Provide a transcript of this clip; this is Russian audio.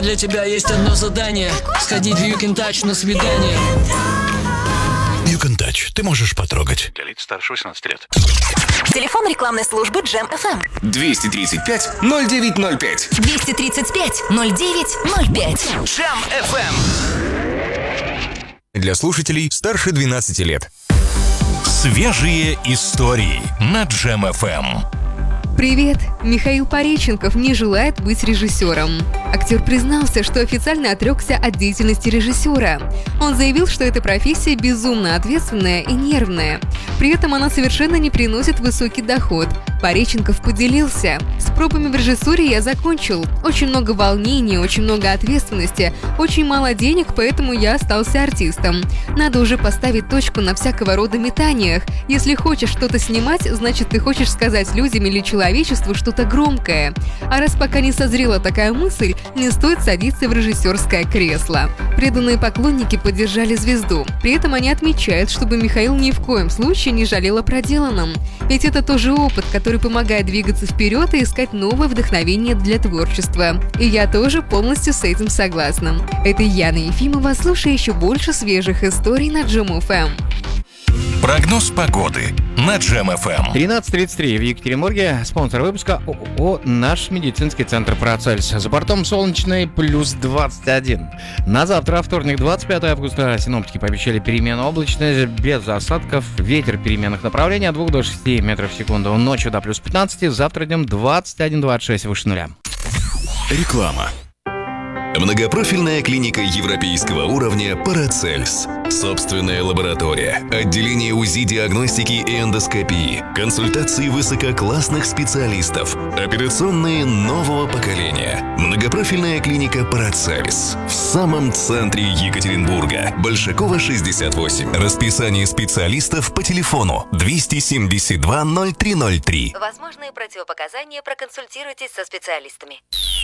Для тебя есть одно задание – сходить в You Can Touch на свидание. You Can Touch. Ты можешь потрогать. Для лиц старше 18 лет. Телефон рекламной службы Jam FM. 235-0905. 235-0905. Jam FM. Для слушателей старше 12 лет. Свежие истории на Jam FM. Привет! Михаил Пореченков не желает быть режиссером. Актер признался, что официально отрекся от деятельности режиссера. Он заявил, что эта профессия безумно ответственная и нервная. При этом она совершенно не приносит высокий доход. Пореченков поделился: «С пробами в режиссуре я закончил. Очень много волнений, очень много ответственности, очень мало денег, поэтому я остался артистом. Надо уже поставить точку на всякого рода метаниях. Если хочешь что-то снимать, значит, ты хочешь сказать людям или человечеству что-то громкое. А раз пока не созрела такая мысль, не стоит садиться в режиссерское кресло». Преданные поклонники поддержали звезду. При этом они отмечают, чтобы Михаил ни в коем случае не жалел о проделанном. Ведь это тоже опыт, который помогает двигаться вперед и искать новое вдохновение для творчества. И я тоже полностью с этим согласна. Это Яна Ефимова. Слушай еще больше свежих историй на Jam FM. Прогноз погоды на Jam FM. 13:33 в Екатеринбурге. Спонсор выпуска ООО «Наш медицинский центр Парацельс». За бортом солнечный плюс 21. На завтра, вторник, 25 августа, синоптики пообещали перемену облачности без осадков. Ветер переменных направлений от 2 до 6 метров в секунду. Ночью до плюс 15, завтра днем 21-26 выше нуля. Реклама. Многопрофильная клиника европейского уровня «Парацельс». Собственная лаборатория, отделение УЗИ, диагностики и эндоскопии, консультации высококлассных специалистов, операционные нового поколения. Многопрофильная клиника «Парацельс» в самом центре Екатеринбурга. Большакова, 68. Расписание специалистов по телефону 272 0303. Возможные противопоказания, проконсультируйтесь со специалистами.